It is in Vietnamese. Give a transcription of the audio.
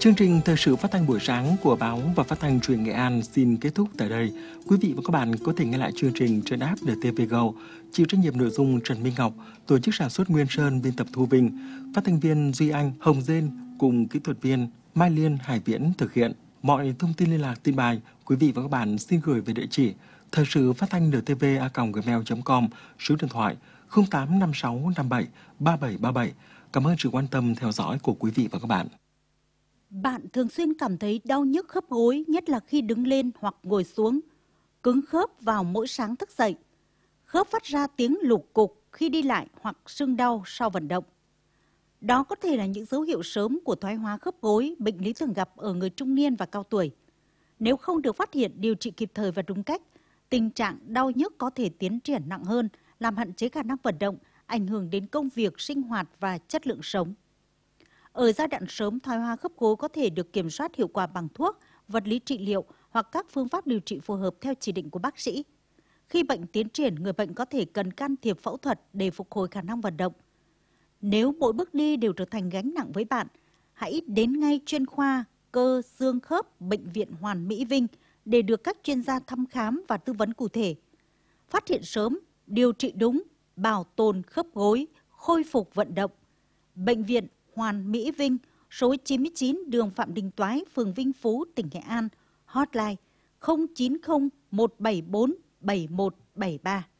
Chương trình thời sự phát thanh buổi sáng của báo và phát thanh truyền Nghệ An xin kết thúc tại đây. Quý vị và các bạn có thể nghe lại chương trình trên app DTV Go. Chịu trách nhiệm nội dung Trần Minh Ngọc, tổ chức sản xuất Nguyên Sơn, biên tập Thu Vinh, phát thanh viên Duy Anh, Hồng Dên cùng kỹ thuật viên Mai Liên, Hải Viễn thực hiện. Mọi thông tin liên lạc tin bài, quý vị và các bạn xin gửi về địa chỉ thời sự phát thanh ntv@gmail.com, số điện thoại 085657 3737. Cảm ơn sự quan tâm theo dõi của quý vị và các bạn. Bạn thường xuyên cảm thấy đau nhức khớp gối, nhất là khi đứng lên hoặc ngồi xuống, cứng khớp vào mỗi sáng thức dậy. Khớp phát ra tiếng lục cục khi đi lại hoặc sưng đau sau vận động. Đó có thể là những dấu hiệu sớm của thoái hóa khớp gối, bệnh lý thường gặp ở người trung niên và cao tuổi. Nếu không được phát hiện, điều trị kịp thời và đúng cách, tình trạng đau nhức có thể tiến triển nặng hơn, làm hạn chế khả năng vận động, ảnh hưởng đến công việc, sinh hoạt và chất lượng sống. Ở giai đoạn sớm, thoái hóa khớp gối có thể được kiểm soát hiệu quả bằng thuốc, vật lý trị liệu hoặc các phương pháp điều trị phù hợp theo chỉ định của bác sĩ. Khi bệnh tiến triển, người bệnh có thể cần can thiệp phẫu thuật để phục hồi khả năng vận động. Nếu mỗi bước đi đều trở thành gánh nặng với bạn, hãy đến ngay chuyên khoa cơ xương khớp Bệnh viện Hoàn Mỹ Vinh để được các chuyên gia thăm khám và tư vấn cụ thể. Phát hiện sớm, điều trị đúng, bảo tồn khớp gối, khôi phục vận động. Bệnh viện Hoàn Mỹ Vinh, số 99 đường Phạm Đình Toái, phường Vinh Phú, tỉnh Nghệ An, hotline 090 174 7173.